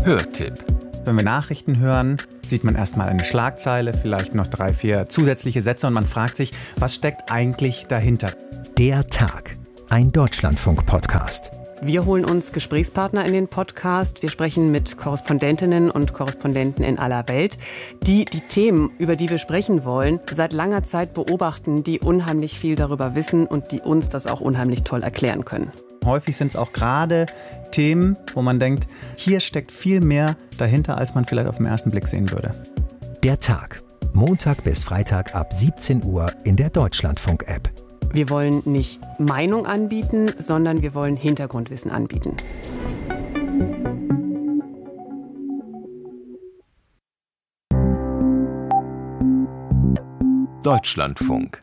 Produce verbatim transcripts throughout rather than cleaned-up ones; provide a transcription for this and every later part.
Hörtipp. Wenn wir Nachrichten hören, sieht man erstmal eine Schlagzeile, vielleicht noch drei, vier zusätzliche Sätze und man fragt sich, was steckt eigentlich dahinter? Der Tag, ein Deutschlandfunk-Podcast. Wir holen uns Gesprächspartner in den Podcast. Wir sprechen mit Korrespondentinnen und Korrespondenten in aller Welt, die die Themen, über die wir sprechen wollen, seit langer Zeit beobachten, die unheimlich viel darüber wissen und die uns das auch unheimlich toll erklären können. Häufig sind es auch gerade Themen, wo man denkt, hier steckt viel mehr dahinter, als man vielleicht auf den ersten Blick sehen würde. Der Tag, Montag bis Freitag ab siebzehn Uhr in der Deutschlandfunk-App. Wir wollen nicht Meinung anbieten, sondern wir wollen Hintergrundwissen anbieten. Deutschlandfunk.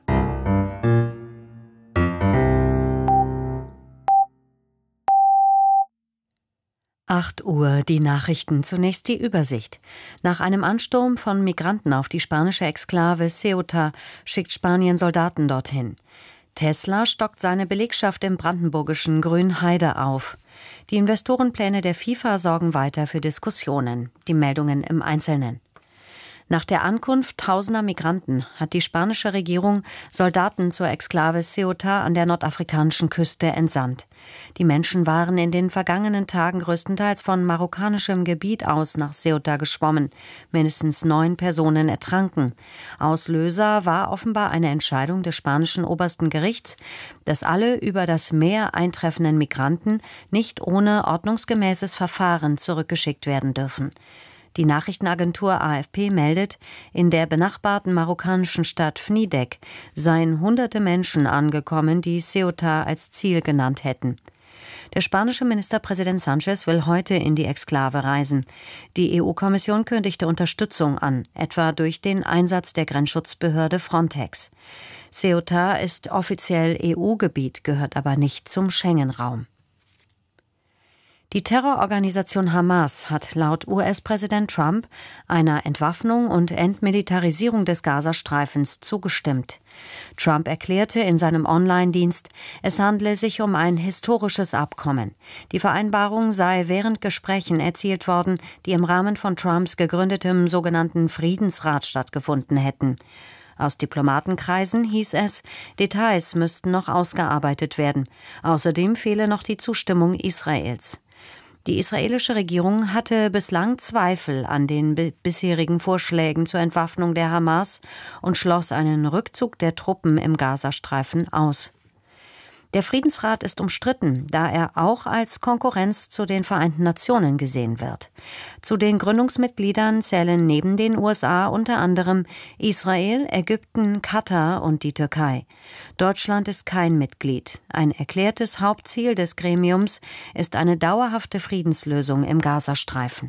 acht Uhr, die Nachrichten. Zunächst die Übersicht. Nach einem Ansturm von Migranten auf die spanische Exklave Ceuta schickt Spanien Soldaten dorthin. Tesla stockt seine Belegschaft im brandenburgischen Grünheide auf. Die Investorenpläne der FIFA sorgen weiter für Diskussionen. Die Meldungen im Einzelnen. Nach der Ankunft tausender Migranten hat die spanische Regierung Soldaten zur Exklave Ceuta an der nordafrikanischen Küste entsandt. Die Menschen waren in den vergangenen Tagen größtenteils von marokkanischem Gebiet aus nach Ceuta geschwommen. Mindestens neun Personen ertranken. Auslöser war offenbar eine Entscheidung des spanischen obersten Gerichts, dass alle über das Meer eintreffenden Migranten nicht ohne ordnungsgemäßes Verfahren zurückgeschickt werden dürfen. Die Nachrichtenagentur A F P meldet, in der benachbarten marokkanischen Stadt Fnidek seien hunderte Menschen angekommen, die Ceuta als Ziel genannt hätten. Der spanische Ministerpräsident Sánchez will heute in die Exklave reisen. Die E U-Kommission kündigte Unterstützung an, etwa durch den Einsatz der Grenzschutzbehörde Frontex. Ceuta ist offiziell E U-Gebiet, gehört aber nicht zum Schengen-Raum. Die Terrororganisation Hamas hat laut U S-Präsident Trump einer Entwaffnung und Entmilitarisierung des Gazastreifens zugestimmt. Trump erklärte in seinem Online-Dienst, es handle sich um ein historisches Abkommen. Die Vereinbarung sei während Gesprächen erzielt worden, die im Rahmen von Trumps gegründetem sogenannten Friedensrat stattgefunden hätten. Aus Diplomatenkreisen hieß es, Details müssten noch ausgearbeitet werden. Außerdem fehle noch die Zustimmung Israels. Die israelische Regierung hatte bislang Zweifel an den b- bisherigen Vorschlägen zur Entwaffnung der Hamas und schloss einen Rückzug der Truppen im Gazastreifen aus. Der Friedensrat ist umstritten, da er auch als Konkurrenz zu den Vereinten Nationen gesehen wird. Zu den Gründungsmitgliedern zählen neben den U S A unter anderem Israel, Ägypten, Katar und die Türkei. Deutschland ist kein Mitglied. Ein erklärtes Hauptziel des Gremiums ist eine dauerhafte Friedenslösung im Gazastreifen.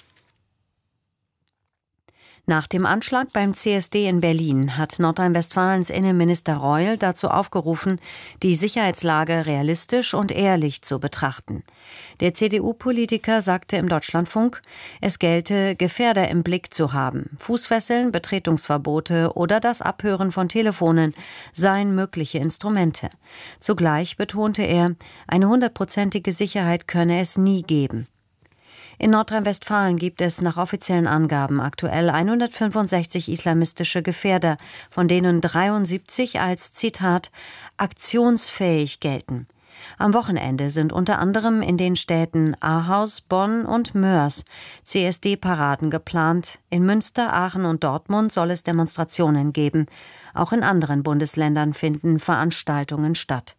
Nach dem Anschlag beim C S D in Berlin hat Nordrhein-Westfalens Innenminister Reul dazu aufgerufen, die Sicherheitslage realistisch und ehrlich zu betrachten. Der C D U-Politiker sagte im Deutschlandfunk, es gelte, Gefährder im Blick zu haben. Fußfesseln, Betretungsverbote oder das Abhören von Telefonen seien mögliche Instrumente. Zugleich betonte er, eine hundertprozentige Sicherheit könne es nie geben. In Nordrhein-Westfalen gibt es nach offiziellen Angaben aktuell hundertfünfundsechzig islamistische Gefährder, von denen dreiundsiebzig als, Zitat, aktionsfähig gelten. Am Wochenende sind unter anderem in den Städten Ahaus, Bonn und Moers C S D-Paraden geplant. In Münster, Aachen und Dortmund soll es Demonstrationen geben. Auch in anderen Bundesländern finden Veranstaltungen statt.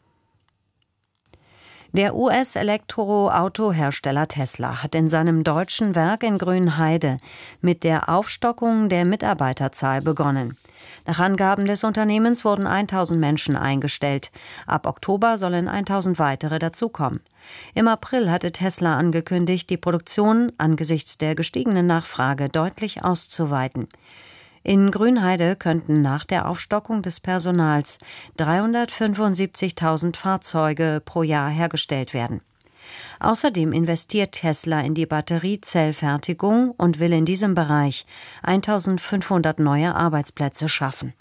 Der U S-Elektroautohersteller Tesla hat in seinem deutschen Werk in Grünheide mit der Aufstockung der Mitarbeiterzahl begonnen. Nach Angaben des Unternehmens wurden tausend Menschen eingestellt. Ab Oktober sollen tausend weitere dazukommen. Im April hatte Tesla angekündigt, die Produktion angesichts der gestiegenen Nachfrage deutlich auszuweiten. In Grünheide könnten nach der Aufstockung des Personals dreihundertfünfundsiebzigtausend Fahrzeuge pro Jahr hergestellt werden. Außerdem investiert Tesla in die Batteriezellfertigung und will in diesem Bereich eintausendfünfhundert neue Arbeitsplätze schaffen.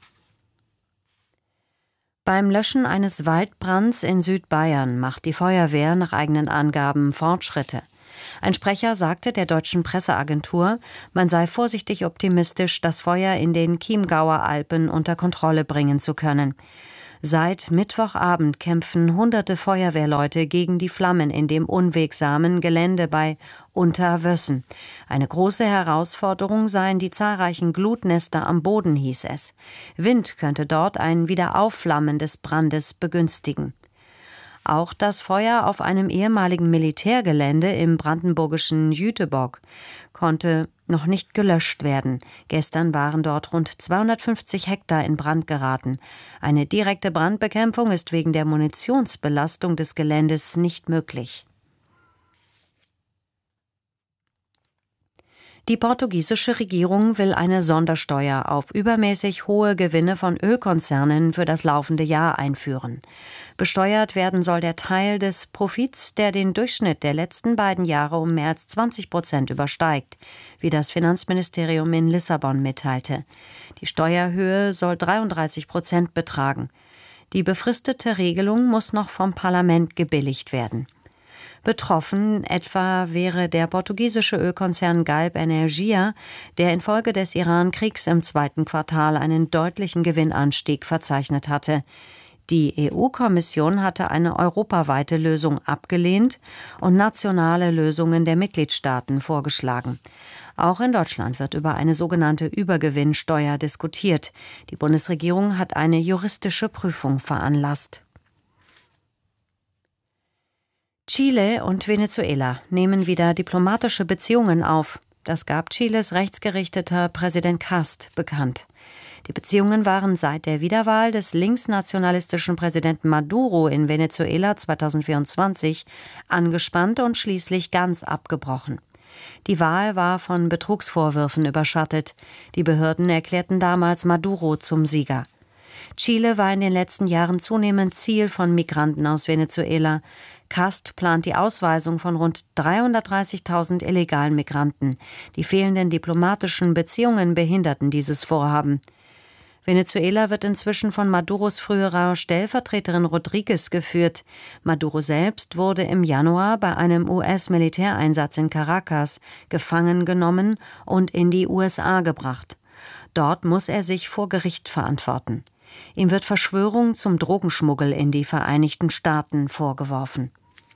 Beim Löschen eines Waldbrands in Südbayern macht die Feuerwehr nach eigenen Angaben Fortschritte. Ein Sprecher sagte der deutschen Presseagentur, man sei vorsichtig optimistisch, das Feuer in den Chiemgauer Alpen unter Kontrolle bringen zu können. Seit Mittwochabend kämpfen hunderte Feuerwehrleute gegen die Flammen in dem unwegsamen Gelände bei Unterwössen. Eine große Herausforderung seien die zahlreichen Glutnester am Boden, hieß es. Wind könnte dort ein Wiederaufflammen des Brandes begünstigen. Auch das Feuer auf einem ehemaligen Militärgelände im brandenburgischen Jüterbog konnte noch nicht gelöscht werden. Gestern waren dort rund zweihundertfünfzig Hektar in Brand geraten. Eine direkte Brandbekämpfung ist wegen der Munitionsbelastung des Geländes nicht möglich. Die portugiesische Regierung will eine Sondersteuer auf übermäßig hohe Gewinne von Ölkonzernen für das laufende Jahr einführen. Besteuert werden soll der Teil des Profits, der den Durchschnitt der letzten beiden Jahre um mehr als zwanzig Prozent übersteigt, wie das Finanzministerium in Lissabon mitteilte. Die Steuerhöhe soll dreiunddreißig Prozent betragen. Die befristete Regelung muss noch vom Parlament gebilligt werden. Betroffen etwa wäre der portugiesische Ölkonzern Galp Energia, der infolge des Iran-Kriegs im zweiten Quartal einen deutlichen Gewinnanstieg verzeichnet hatte. Die E U-Kommission hatte eine europaweite Lösung abgelehnt und nationale Lösungen der Mitgliedstaaten vorgeschlagen. Auch in Deutschland wird über eine sogenannte Übergewinnsteuer diskutiert. Die Bundesregierung hat eine juristische Prüfung veranlasst. Chile und Venezuela nehmen wieder diplomatische Beziehungen auf. Das gab Chiles rechtsgerichteter Präsident Kast bekannt. Die Beziehungen waren seit der Wiederwahl des linksnationalistischen Präsidenten Maduro in Venezuela zweitausendvierundzwanzig angespannt und schließlich ganz abgebrochen. Die Wahl war von Betrugsvorwürfen überschattet. Die Behörden erklärten damals Maduro zum Sieger. Chile war in den letzten Jahren zunehmend Ziel von Migranten aus Venezuela. Kast plant die Ausweisung von rund dreihundertdreißigtausend illegalen Migranten. Die fehlenden diplomatischen Beziehungen behinderten dieses Vorhaben. Venezuela wird inzwischen von Maduros früherer Stellvertreterin Rodriguez geführt. Maduro selbst wurde im Januar bei einem U S-Militäreinsatz in Caracas gefangen genommen und in die U S A gebracht. Dort muss er sich vor Gericht verantworten. Ihm wird Verschwörung zum Drogenschmuggel in die Vereinigten Staaten vorgeworfen.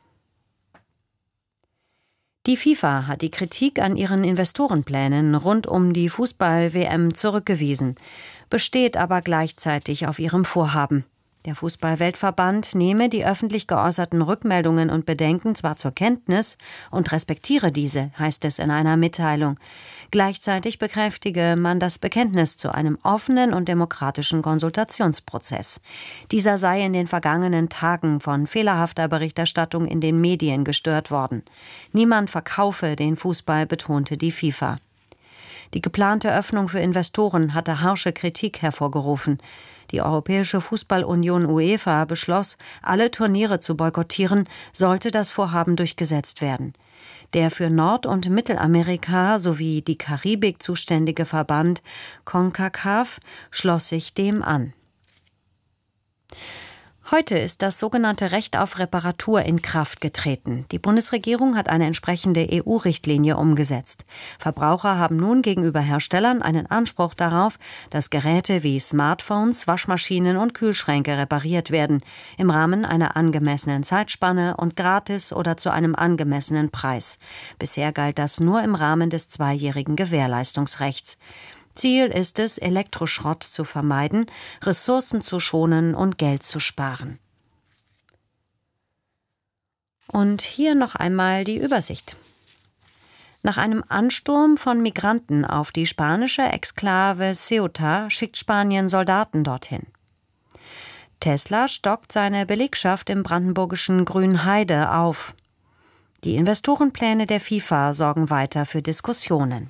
Die FIFA hat die Kritik an ihren Investorenplänen rund um die Fußball-W M zurückgewiesen, besteht aber gleichzeitig auf ihrem Vorhaben. Der Fußball-Weltverband nehme die öffentlich geäußerten Rückmeldungen und Bedenken zwar zur Kenntnis und respektiere diese, heißt es in einer Mitteilung. Gleichzeitig bekräftige man das Bekenntnis zu einem offenen und demokratischen Konsultationsprozess. Dieser sei in den vergangenen Tagen von fehlerhafter Berichterstattung in den Medien gestört worden. Niemand verkaufe den Fußball, betonte die FIFA. Die geplante Öffnung für Investoren hatte harsche Kritik hervorgerufen. Die Europäische Fußballunion UEFA beschloss, alle Turniere zu boykottieren, sollte das Vorhaben durchgesetzt werden. Der für Nord- und Mittelamerika sowie die Karibik zuständige Verband CONCACAF schloss sich dem an. Heute ist das sogenannte Recht auf Reparatur in Kraft getreten. Die Bundesregierung hat eine entsprechende E U-Richtlinie umgesetzt. Verbraucher haben nun gegenüber Herstellern einen Anspruch darauf, dass Geräte wie Smartphones, Waschmaschinen und Kühlschränke repariert werden, im Rahmen einer angemessenen Zeitspanne und gratis oder zu einem angemessenen Preis. Bisher galt das nur im Rahmen des zweijährigen Gewährleistungsrechts. Ziel ist es, Elektroschrott zu vermeiden, Ressourcen zu schonen und Geld zu sparen. Und hier noch einmal die Übersicht. Nach einem Ansturm von Migranten auf die spanische Exklave Ceuta schickt Spanien Soldaten dorthin. Tesla stockt seine Belegschaft im brandenburgischen Grünheide auf. Die Investorenpläne der FIFA sorgen weiter für Diskussionen.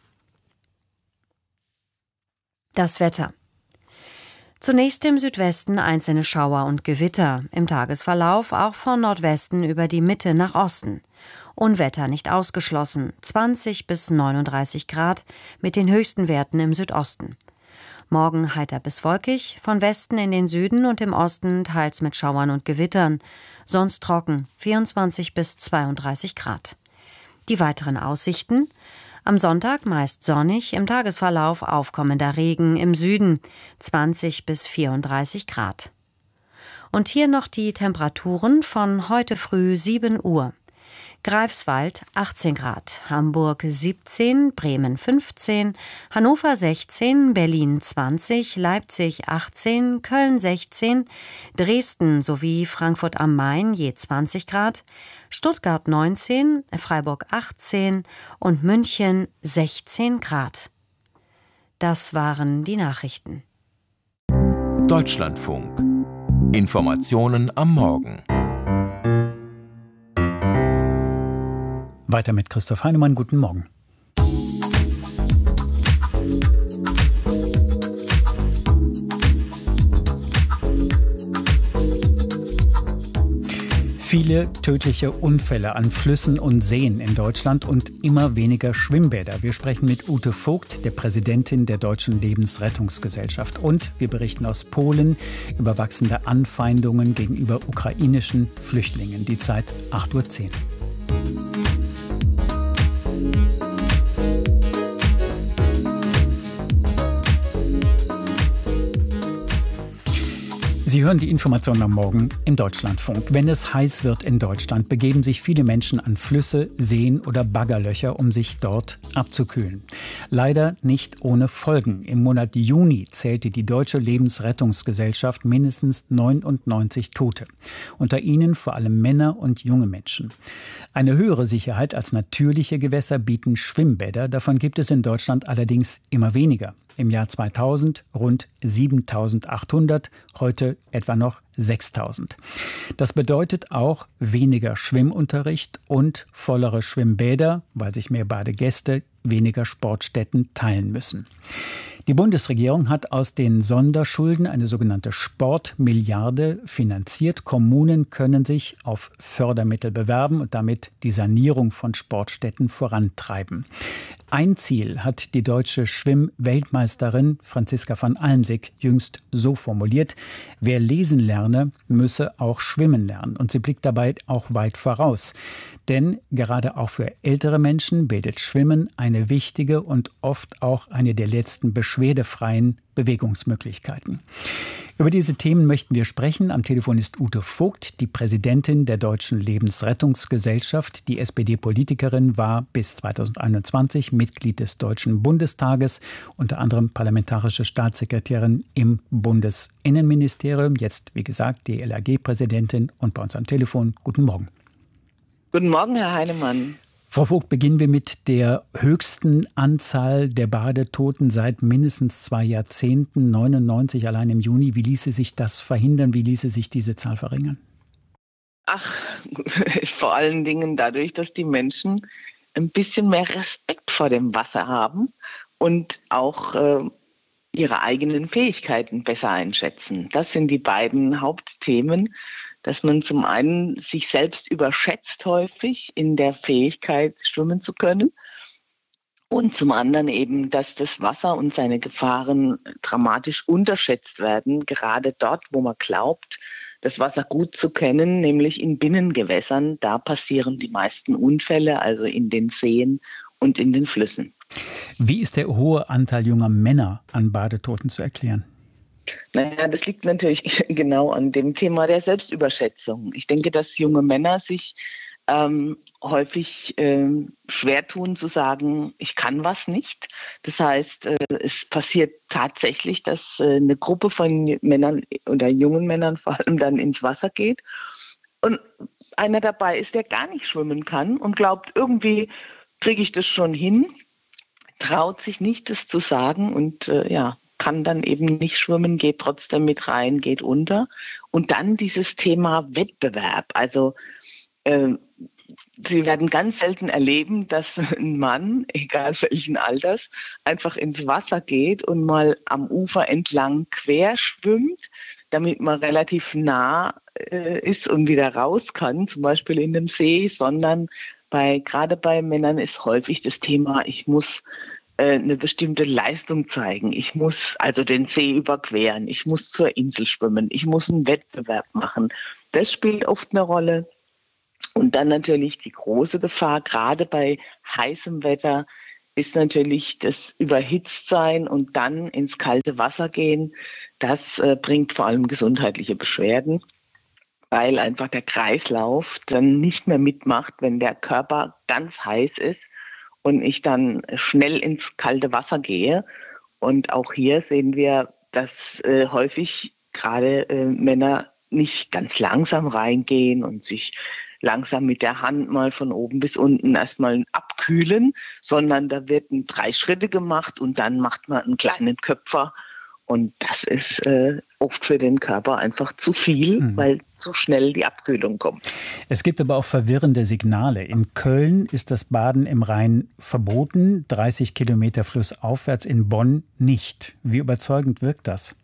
Das Wetter. Zunächst im Südwesten einzelne Schauer und Gewitter, im Tagesverlauf auch von Nordwesten über die Mitte nach Osten. Unwetter nicht ausgeschlossen, zwanzig bis neununddreißig Grad mit den höchsten Werten im Südosten. Morgen heiter bis wolkig, von Westen in den Süden und im Osten teils mit Schauern und Gewittern, sonst trocken, vierundzwanzig bis zweiunddreißig Grad. Die weiteren Aussichten: Am Sonntag meist sonnig, im Tagesverlauf aufkommender Regen im Süden, zwanzig bis vierunddreißig Grad. Und hier noch die Temperaturen von heute früh sieben Uhr. Greifswald achtzehn Grad, Hamburg siebzehn, Bremen fünfzehn, Hannover sechzehn, Berlin zwanzig, Leipzig achtzehn, Köln sechzehn, Dresden sowie Frankfurt am Main je zwanzig Grad, Stuttgart neunzehn, Freiburg achtzehn und München sechzehn Grad. Das waren die Nachrichten. Deutschlandfunk. Informationen am Morgen. Weiter mit Christoph Heinemann. Guten Morgen. Viele tödliche Unfälle an Flüssen und Seen in Deutschland und immer weniger Schwimmbäder. Wir sprechen mit Ute Vogt, der Präsidentin der Deutschen Lebensrettungsgesellschaft. Und wir berichten aus Polen über wachsende Anfeindungen gegenüber ukrainischen Flüchtlingen. Die Zeit acht Uhr zehn. Sie hören die Informationen am Morgen im Deutschlandfunk. Wenn es heiß wird in Deutschland, begeben sich viele Menschen an Flüsse, Seen oder Baggerlöcher, um sich dort abzukühlen. Leider nicht ohne Folgen. Im Monat Juni zählte die Deutsche Lebensrettungsgesellschaft mindestens neunundneunzig Tote. Unter ihnen vor allem Männer und junge Menschen. Eine höhere Sicherheit als natürliche Gewässer bieten Schwimmbäder. Davon gibt es in Deutschland allerdings immer weniger. Im Jahr zweitausend rund siebentausendachthundert, heute etwa noch sechstausend. Das bedeutet auch weniger Schwimmunterricht und vollere Schwimmbäder, weil sich mehr Badegäste weniger Sportstätten teilen müssen. Die Bundesregierung hat aus den Sonderschulden eine sogenannte Sportmilliarde finanziert. Kommunen können sich auf Fördermittel bewerben und damit die Sanierung von Sportstätten vorantreiben. Ein Ziel hat die deutsche Schwimm-Weltmeisterin Franziska van Almsick jüngst so formuliert: Wer lesen lerne, müsse auch schwimmen lernen. Und sie blickt dabei auch weit voraus. Denn gerade auch für ältere Menschen bildet Schwimmen eine wichtige und oft auch eine der letzten beschwerdefreien Bewegungsmöglichkeiten. Über diese Themen möchten wir sprechen. Am Telefon ist Ute Vogt, die Präsidentin der Deutschen Lebensrettungsgesellschaft. Die S P D-Politikerin war bis zweitausendeinundzwanzig Mitglied des Deutschen Bundestages, unter anderem parlamentarische Staatssekretärin im Bundesinnenministerium. Jetzt, wie gesagt, die L A G-Präsidentin und bei uns am Telefon. Guten Morgen. Guten Morgen, Herr Heinemann. Frau Vogt, beginnen wir mit der höchsten Anzahl der Badetoten seit mindestens zwei Jahrzehnten, neunundneunzig allein im Juni. Wie ließe sich das verhindern? Wie ließe sich diese Zahl verringern? Ach, vor allen Dingen dadurch, dass die Menschen ein bisschen mehr Respekt vor dem Wasser haben und auch äh, ihre eigenen Fähigkeiten besser einschätzen. Das sind die beiden Hauptthemen, dass man zum einen sich selbst überschätzt häufig in der Fähigkeit, schwimmen zu können und zum anderen eben, dass das Wasser und seine Gefahren dramatisch unterschätzt werden, gerade dort, wo man glaubt, das Wasser gut zu kennen, nämlich in Binnengewässern. Da passieren die meisten Unfälle, also in den Seen und in den Flüssen. Wie ist der hohe Anteil junger Männer an Badetoten zu erklären? Naja, das liegt natürlich genau an dem Thema der Selbstüberschätzung. Ich denke, dass junge Männer sich ähm, häufig ähm, schwer tun zu sagen, ich kann was nicht. Das heißt, äh, es passiert tatsächlich, dass äh, eine Gruppe von Männern oder jungen Männern vor allem dann ins Wasser geht und einer dabei ist, der gar nicht schwimmen kann und glaubt, irgendwie kriege ich das schon hin, traut sich nicht, das zu sagen und äh, ja, kann dann eben nicht schwimmen, geht trotzdem mit rein, geht unter. Und dann dieses Thema Wettbewerb. Also äh, Sie werden ganz selten erleben, dass ein Mann, egal welchen Alters, einfach ins Wasser geht und mal am Ufer entlang quer schwimmt, damit man relativ nah äh, ist und wieder raus kann, zum Beispiel in einem See, sondern bei, gerade bei Männern ist häufig das Thema, ich muss eine bestimmte Leistung zeigen. Ich muss also den See überqueren, ich muss zur Insel schwimmen, ich muss einen Wettbewerb machen. Das spielt oft eine Rolle. Und dann natürlich die große Gefahr, gerade bei heißem Wetter, ist natürlich das Überhitztsein und dann ins kalte Wasser gehen. Das äh, bringt vor allem gesundheitliche Beschwerden, weil einfach der Kreislauf dann nicht mehr mitmacht, wenn der Körper ganz heiß ist und ich dann schnell ins kalte Wasser gehe. Und auch hier sehen wir, dass äh, häufig gerade äh, Männer nicht ganz langsam reingehen und sich langsam mit der Hand mal von oben bis unten erstmal abkühlen, sondern da werden drei Schritte gemacht und dann macht man einen kleinen Köpfer. Und das ist äh, oft für den Körper einfach zu viel, mhm. weil zu schnell die Abkühlung kommt. Es gibt aber auch verwirrende Signale. In Köln ist das Baden im Rhein verboten, dreißig Kilometer flussaufwärts, in Bonn nicht. Wie überzeugend wirkt das?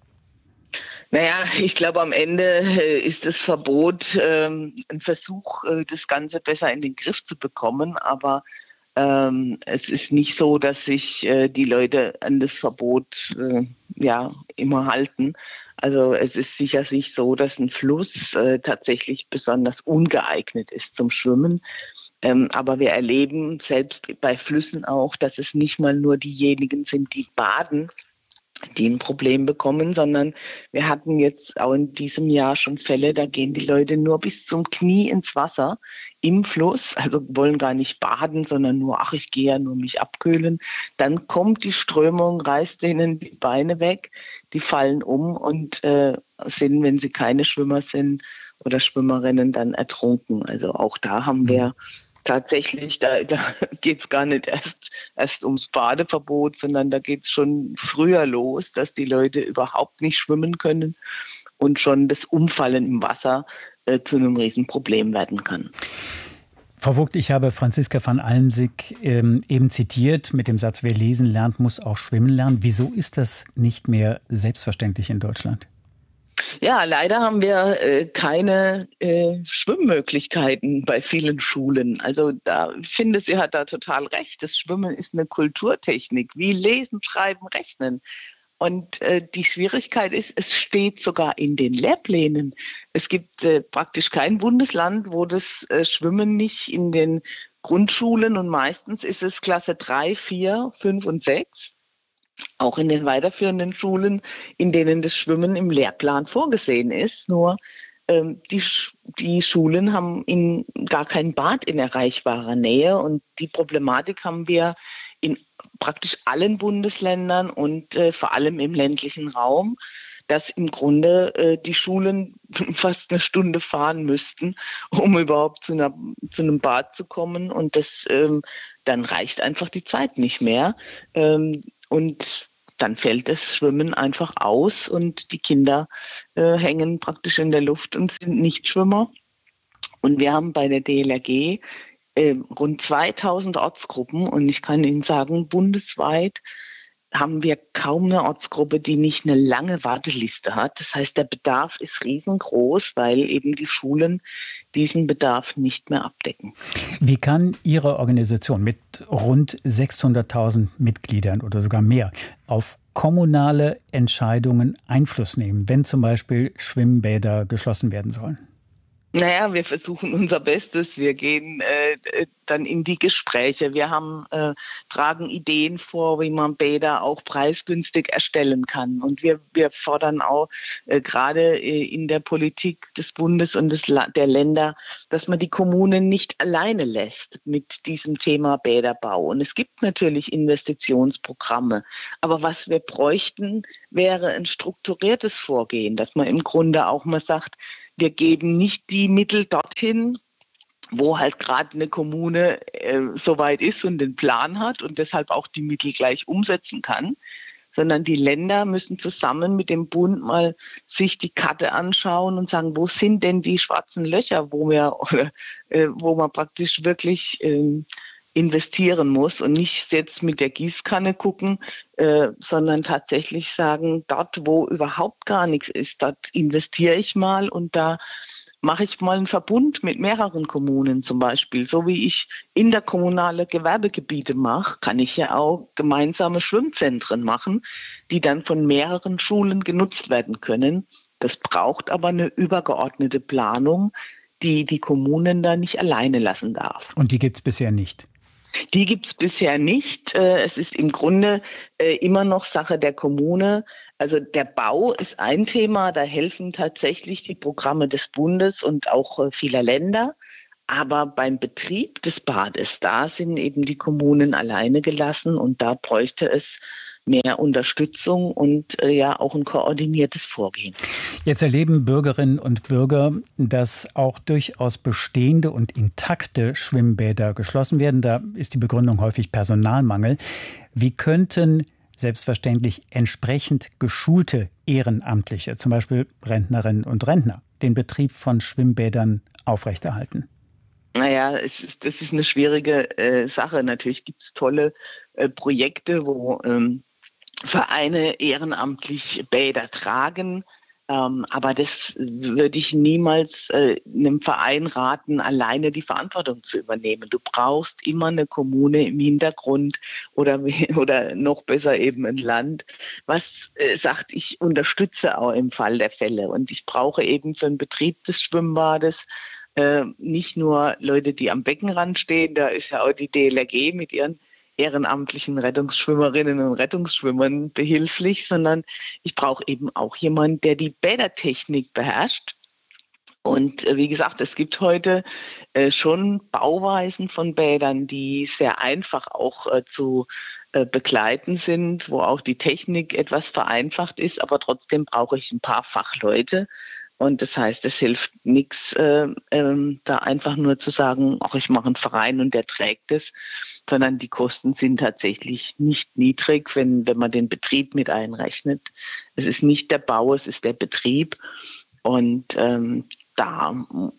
Naja, ich glaube, am Ende ist das Verbot ähm, ein Versuch, äh, das Ganze besser in den Griff zu bekommen. Aber ähm, es ist nicht so, dass sich äh, die Leute an das Verbot äh, ja, immer halten. Also es ist sicherlich so, dass ein Fluss äh, tatsächlich besonders ungeeignet ist zum Schwimmen. Ähm, aber wir erleben selbst bei Flüssen auch, dass es nicht mal nur diejenigen sind, die baden, die ein Problem bekommen, sondern wir hatten jetzt auch in diesem Jahr schon Fälle, da gehen die Leute nur bis zum Knie ins Wasser im Fluss, also wollen gar nicht baden, sondern nur, ach, ich gehe ja nur mich abkühlen. Dann kommt die Strömung, reißt denen die Beine weg, die fallen um und äh, sind, wenn sie keine Schwimmer sind oder Schwimmerinnen, dann ertrunken. Also auch da haben wir tatsächlich, da, da geht es gar nicht erst, erst ums Badeverbot, sondern da geht es schon früher los, dass die Leute überhaupt nicht schwimmen können und schon das Umfallen im Wasser äh, zu einem Riesenproblem werden kann. Frau Vogt, ich habe Franziska van Almsick ähm, eben zitiert mit dem Satz, wer lesen lernt, muss auch schwimmen lernen. Wieso ist das nicht mehr selbstverständlich in Deutschland? Ja, leider haben wir äh, keine äh, Schwimmmöglichkeiten bei vielen Schulen. Also da ich finde, sie hat da total recht. Das Schwimmen ist eine Kulturtechnik, wie Lesen, Schreiben, Rechnen. Und äh, die Schwierigkeit ist, es steht sogar in den Lehrplänen. Es gibt äh, praktisch kein Bundesland, wo das äh, Schwimmen nicht in den Grundschulen, und meistens ist es Klasse drei, vier, fünf und sechs, auch in den weiterführenden Schulen, in denen das Schwimmen im Lehrplan vorgesehen ist. Nur ähm, die, die Schulen haben in, gar kein Bad in erreichbarer Nähe. Und die Problematik haben wir in praktisch allen Bundesländern und äh, vor allem im ländlichen Raum, dass im Grunde äh, die Schulen fast eine Stunde fahren müssten, um überhaupt zu, einer, zu einem Bad zu kommen. Und das, ähm, dann reicht einfach die Zeit nicht mehr. Ähm, Und dann fällt das Schwimmen einfach aus und die Kinder äh, hängen praktisch in der Luft und sind Nichtschwimmer. Und wir haben bei der D L R G äh, rund zweitausend Ortsgruppen und ich kann Ihnen sagen, bundesweit haben wir kaum eine Ortsgruppe, die nicht eine lange Warteliste hat. Das heißt, der Bedarf ist riesengroß, weil eben die Schulen diesen Bedarf nicht mehr abdecken. Wie kann Ihre Organisation mit rund sechshunderttausend Mitgliedern oder sogar mehr auf kommunale Entscheidungen Einfluss nehmen, wenn zum Beispiel Schwimmbäder geschlossen werden sollen? Naja, wir versuchen unser Bestes. Wir gehen äh, dann in die Gespräche. Wir haben, äh, tragen Ideen vor, wie man Bäder auch preisgünstig erstellen kann. Und wir, wir fordern auch äh, gerade äh, in der Politik des Bundes und des La- der Länder, dass man die Kommunen nicht alleine lässt mit diesem Thema Bäderbau. Und es gibt natürlich Investitionsprogramme. Aber was wir bräuchten, wäre ein strukturiertes Vorgehen, dass man im Grunde auch mal sagt, wir geben nicht die Mittel dorthin, wo halt gerade eine Kommune äh, soweit ist und den Plan hat und deshalb auch die Mittel gleich umsetzen kann, sondern die Länder müssen zusammen mit dem Bund mal sich die Karte anschauen und sagen, wo sind denn die schwarzen Löcher, wo wir, oder, äh, wo man praktisch wirklich äh, investieren muss und nicht jetzt mit der Gießkanne gucken, äh, sondern tatsächlich sagen, dort, wo überhaupt gar nichts ist, dort investiere ich mal und da mache ich mal einen Verbund mit mehreren Kommunen zum Beispiel. So wie ich interkommunale Gewerbegebiete mache, kann ich ja auch gemeinsame Schwimmzentren machen, die dann von mehreren Schulen genutzt werden können. Das braucht aber eine übergeordnete Planung, die die Kommunen da nicht alleine lassen darf. Und die gibt es bisher nicht? Die gibt es bisher nicht. Es ist im Grunde immer noch Sache der Kommune. Also der Bau ist ein Thema, da helfen tatsächlich die Programme des Bundes und auch vieler Länder. Aber beim Betrieb des Bades, da sind eben die Kommunen alleine gelassen und da bräuchte es mehr Unterstützung und äh, ja auch ein koordiniertes Vorgehen. Jetzt erleben Bürgerinnen und Bürger, dass auch durchaus bestehende und intakte Schwimmbäder geschlossen werden. Da ist die Begründung häufig Personalmangel. Wie könnten selbstverständlich entsprechend geschulte Ehrenamtliche, zum Beispiel Rentnerinnen und Rentner, den Betrieb von Schwimmbädern aufrechterhalten? Naja, es ist, das ist eine schwierige äh, Sache. Natürlich gibt es tolle äh, Projekte, wo ähm, Vereine ehrenamtlich Bäder tragen. Ähm, aber das würde ich niemals äh, einem Verein raten, alleine die Verantwortung zu übernehmen. Du brauchst immer eine Kommune im Hintergrund oder, oder noch besser eben ein Land, was äh, sagt, ich unterstütze auch im Fall der Fälle. Und ich brauche eben für den Betrieb des Schwimmbades Äh, nicht nur Leute, die am Beckenrand stehen, da ist ja auch die D L R G mit ihren ehrenamtlichen Rettungsschwimmerinnen und Rettungsschwimmern behilflich, sondern ich brauche eben auch jemanden, der die Bädertechnik beherrscht. Und äh, wie gesagt, es gibt heute äh, schon Bauweisen von Bädern, die sehr einfach auch äh, zu äh, begleiten sind, wo auch die Technik etwas vereinfacht ist, aber trotzdem brauche ich ein paar Fachleute. Und das heißt, es hilft nichts, äh, äh, da einfach nur zu sagen, ach, ich mache einen Verein und der trägt es, sondern die Kosten sind tatsächlich nicht niedrig, wenn, wenn man den Betrieb mit einrechnet. Es ist nicht der Bau, es ist der Betrieb. Und ähm, da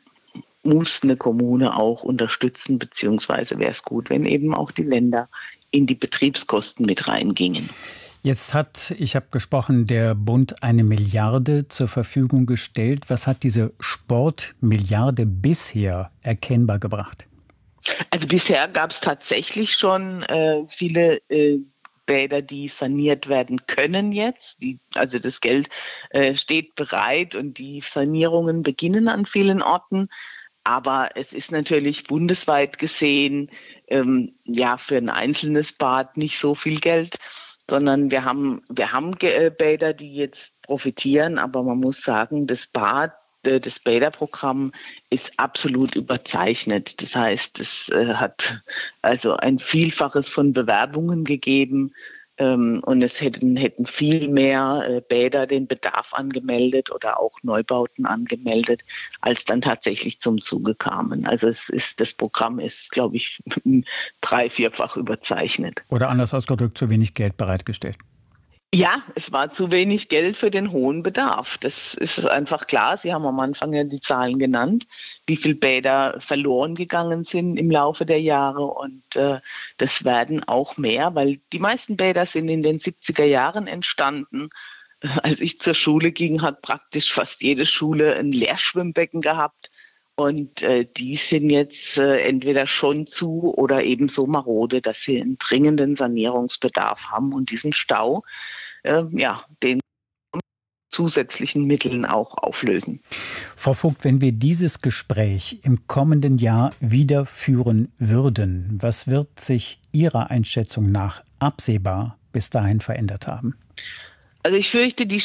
muss eine Kommune auch unterstützen, beziehungsweise wäre es gut, wenn eben auch die Länder in die Betriebskosten mit reingingen. Jetzt hat, ich habe gesprochen, der Bund eine Milliarde zur Verfügung gestellt. Was hat diese Sportmilliarde bisher erkennbar gebracht? Also bisher gab es tatsächlich schon äh, viele äh, Bäder, die saniert werden können jetzt. Die, also das Geld äh, steht bereit und die Sanierungen beginnen an vielen Orten. Aber es ist natürlich bundesweit gesehen ähm, ja für ein einzelnes Bad nicht so viel Geld, sondern wir haben, wir haben Bäder, die jetzt profitieren, aber man muss sagen, das Bad, das Bäderprogramm ist absolut überzeichnet. Das heißt, es hat also ein Vielfaches von Bewerbungen gegeben und es hätten, hätten viel mehr Bäder den Bedarf angemeldet oder auch Neubauten angemeldet, als dann tatsächlich zum Zuge kamen. Also es ist, das Programm ist, glaube ich, drei-, vierfach überzeichnet. Oder anders ausgedrückt, zu wenig Geld bereitgestellt. Ja, es war zu wenig Geld für den hohen Bedarf. Das ist einfach klar. Sie haben am Anfang ja die Zahlen genannt, wie viele Bäder verloren gegangen sind im Laufe der Jahre. Und äh, das werden auch mehr, weil die meisten Bäder sind in den siebziger Jahren entstanden. Als ich zur Schule ging, hat praktisch fast jede Schule ein Leerschwimmbecken gehabt. Und äh, die sind jetzt äh, entweder schon zu oder eben so marode, dass sie einen dringenden Sanierungsbedarf haben und diesen Stau, äh, ja, den zusätzlichen Mitteln auch auflösen. Frau Vogt, wenn wir dieses Gespräch im kommenden Jahr wieder führen würden, was wird sich Ihrer Einschätzung nach absehbar bis dahin verändert haben? Also ich fürchte, die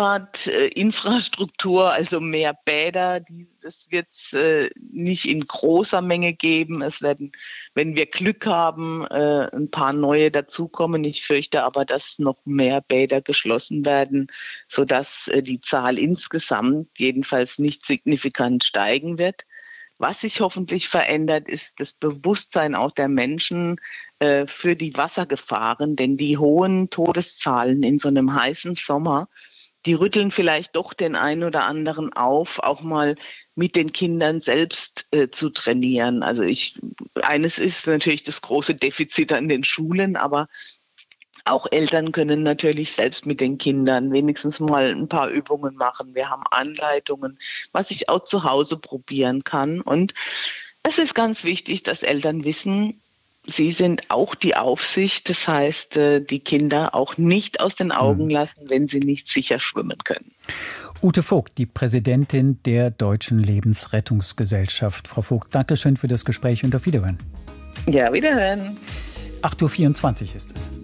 Schwimmbadinfrastruktur, also mehr Bäder, die, das wird es äh, nicht in großer Menge geben. Es werden, wenn wir Glück haben, äh, ein paar neue dazukommen. Ich fürchte aber, dass noch mehr Bäder geschlossen werden, sodass äh, die Zahl insgesamt jedenfalls nicht signifikant steigen wird. Was sich hoffentlich verändert, ist das Bewusstsein auch der Menschen äh, für die Wassergefahren. Denn die hohen Todeszahlen in so einem heißen Sommer, die rütteln vielleicht doch den einen oder anderen auf, auch mal mit den Kindern selbst äh, zu trainieren. Also ich, eines ist natürlich das große Defizit an den Schulen, aber auch Eltern können natürlich selbst mit den Kindern wenigstens mal ein paar Übungen machen. Wir haben Anleitungen, was ich auch zu Hause probieren kann. Und es ist ganz wichtig, dass Eltern wissen, Sie sind auch die Aufsicht, das heißt, die Kinder auch nicht aus den Augen lassen, wenn sie nicht sicher schwimmen können. Ute Vogt, die Präsidentin der Deutschen Lebensrettungsgesellschaft. Frau Vogt, danke schön für das Gespräch und auf Wiederhören. Ja, wiederhören. acht Uhr vierundzwanzig ist es.